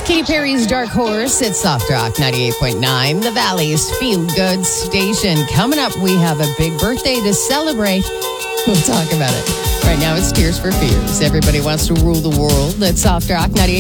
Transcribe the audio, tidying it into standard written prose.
Katy Perry's Dark Horse at Soft Rock 98.9, the Valley's feel-good station. Coming up, we have a big birthday to celebrate. We'll talk about it. Right now, it's Tears for Fears. Everybody wants to rule the world at Soft Rock 98.9.